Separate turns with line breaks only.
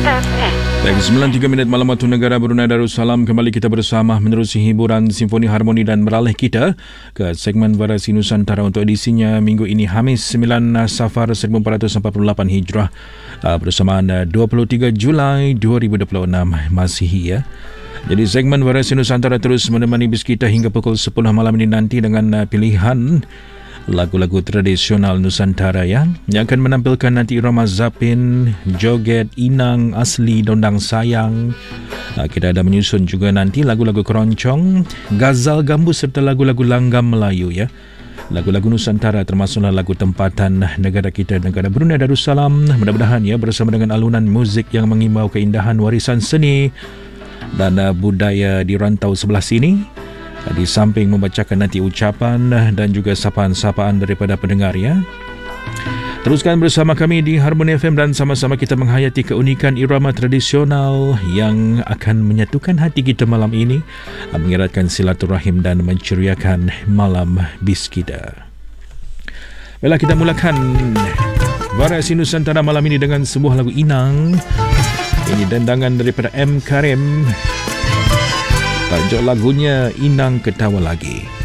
Baik, 9.03 minit malam waktu negara Brunei Darussalam. Kembali kita bersama menerusi hiburan Simfoni Harmoni dan beralih kita ke segmen Variasi Nusantara untuk edisinya minggu ini Khamis 9 Safar 1448 Hijrah bersamaan 23 Julai 2026 Masihi ya. Jadi segmen Variasi Nusantara terus menemani bis kita hingga pukul 10 malam ini nanti dengan pilihan lagu-lagu tradisional Nusantara yang akan menampilkan nanti irama zapin, joget, inang, asli, dondang sayang. Kita ada menyusun juga nanti lagu-lagu keroncong, gazal gambus serta lagu-lagu langgam Melayu ya. Lagu-lagu Nusantara termasuklah lagu tempatan negara kita, negara Brunei Darussalam. Mudah-mudahan ya bersama dengan alunan muzik yang mengimbau keindahan warisan seni dan budaya di rantau sebelah sini. Di samping membacakan nanti ucapan dan juga sapaan-sapaan daripada pendengar ya. Teruskan bersama kami di Harmoni FM dan sama-sama kita menghayati keunikan irama tradisional yang akan menyatukan hati kita malam ini, mengeratkan silaturahim dan menceriakan malam bis kita. Baiklah, kita mulakan Variasi Nusantara malam ini dengan sebuah lagu inang. Ini dendangan daripada M. Karim. Tajuk lagunya Inang Ketawa Lagi.